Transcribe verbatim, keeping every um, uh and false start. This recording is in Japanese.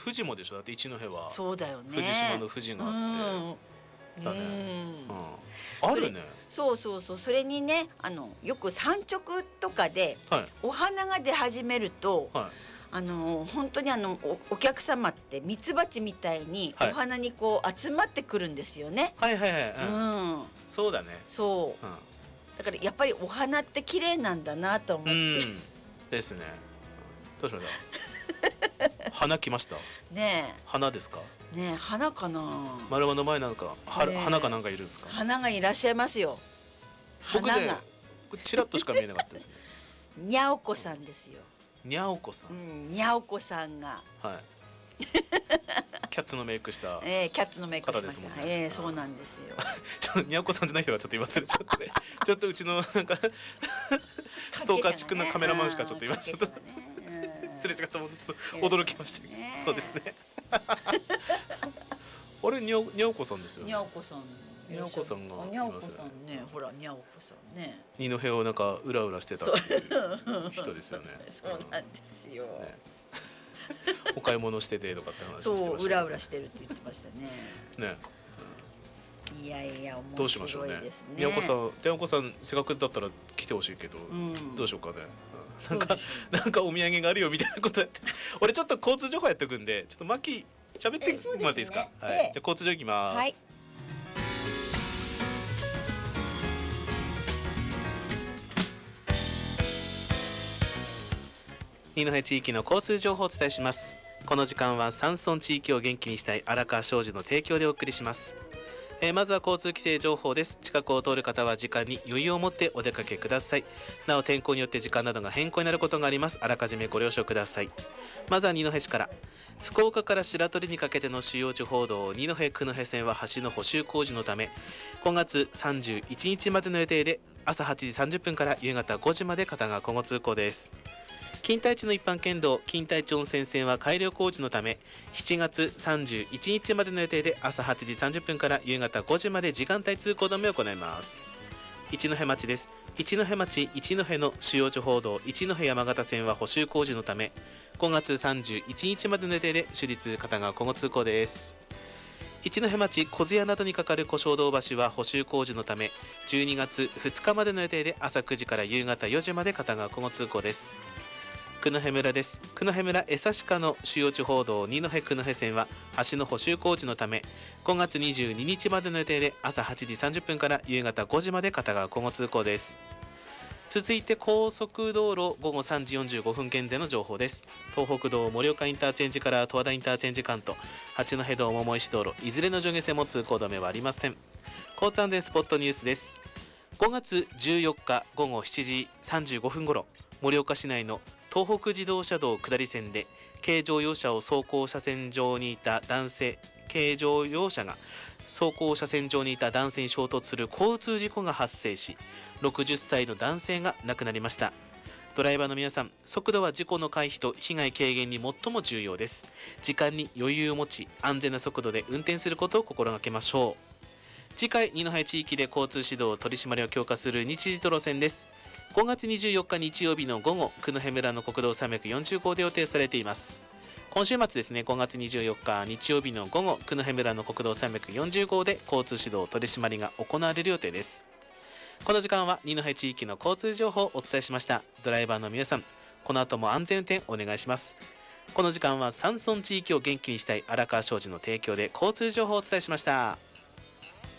富士もでしょ。だって一戸はそうだよね、 富士島の富士があってだね、うん、あるね。 そうそうそう。それにね、あのよく産直とかでお花が出始めると、はい、あの本当にあの お, お客様ってミツバチみたいにお花にこう集まってくるんですよね。 はいはいはい、はい、うん、そうだね。 そう、うん、だからやっぱりお花って綺麗なんだなと思って、うん、 ですね。どうしました花来ましたね。え花ですかね。え花かな。 丸間の前なんかは、えー、花かなんかいるんですか。 花がいらっしゃいますよ。 僕ねチラッとしか見えなかったですねにゃおこさんですよ。 にゃおこさん、 うん、にゃおこさんが、はいキャッツのメイクした、 えー、キャッツのメイク方ですもんね。 えー、そうなんですよ。 ちょにゃおこさんじゃない人がちょっといますね。ちょっとねちょっとうちのなんかストーカーチックなカメラマンしかちょっといました。すれ違ったもんでちょっと驚きましたけど、ね、そうですねあれにゃにゃおこさんですよね。 にゃおこさんにゃおこさんがにゃおこさんね、ほらにゃおこさんね、 二の部屋をなんかうらうらしてたっていう人ですよね。 そうなんですよ、ね、 お買い物しててとかって話してましたね。 そううらうらしてるって言ってましたね。ね、うん、いやいや面白いですね。 どうしましょうね。にゃおこさん、にゃおこさんせっかくだったら来てほしいけど、うん、どうしようかね。なんかなんかお土産があるよみたいなことやって俺ちょっと交通情報やっておくんで、ちょっとマキ喋ってもらっていいですか。はい、じゃあ交通情報いきます。はい、二戸地域の交通情報をお伝えします。この時間は山村地域を元気にしたい荒川商事の提供でお送りします。えー、まずは交通規制情報です。近くを通る方は時間に余裕を持ってお出かけください。なお天候によって時間などが変更になることがあります。あらかじめご了承ください。まずは二戸市から。福岡から白鳥にかけての主要地方道二戸九戸線は橋の補修工事のためごがつさんじゅういちにちまでの予定で朝はちじさんじゅっぷんから夕方ごじまで片側交互通行です。錦帯地の一般県道錦帯地温泉線は改良工事のためしちがつさんじゅういちにちまでの予定で朝はちじさんじゅっぷんから夕方ごじまで時間帯通行止めを行います。一戸町です。一戸町一戸の主要地方道一戸山形線は補修工事のためごがつさんじゅういちにちまでの予定で終日片側交互通行です。一戸町小津屋などにかかる小正道橋は補修工事のためじゅうにがつふつかまでの予定で朝くじから夕方よじまで片側交互通行です。九戸村です。九戸村江差鹿の主要地方道二戸九戸線は橋の補修工事のためごがつにじゅうににちまでの予定で朝はちじさんじゅっぷんから夕方ごじまで片側交互通行です。続いて高速道路ごごさんじよんじゅうごふん現在の情報です。東北道盛岡インターチェンジから十和田インターチェンジ間と八戸道桃石道路いずれの上下線も通行止めはありません。交通安全スポットニュースです。ごがつじゅうよっかごごしちじさんじゅうごふんごろ盛岡市内の東北自動車道下り線で軽乗用車を走行車線上にいた男性軽乗用車が走行車線上にいた男性に衝突する交通事故が発生しろくじゅっさいの男性が亡くなりました。ドライバーの皆さん、速度は事故の回避と被害軽減に最も重要です。時間に余裕を持ち安全な速度で運転することを心がけましょう。次回二戸地域で交通指導取り締まりを強化する日時と路線です。ごがつにじゅうよっか日曜日の午後九戸村の国道さんびゃくよんじゅうごうで予定されています。今週末ですね、ごがつにじゅうよっか日曜日の午後九戸村の国道さんびゃくよんじゅうごうで交通指導取り締まりが行われる予定です。この時間は二戸地域の交通情報をお伝えしました。ドライバーの皆さん、この後も安全運転お願いします。この時間は山村地域を元気にしたい荒川商事の提供で交通情報をお伝えしました。